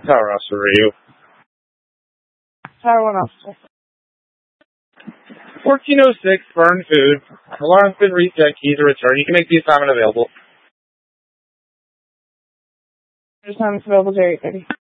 Tower Officer Radio. Tower 1 Officer. 1406, Burn Food. Alarm's been reset, keys are returned. You can make the assignment available. Assignment's available to 8:30.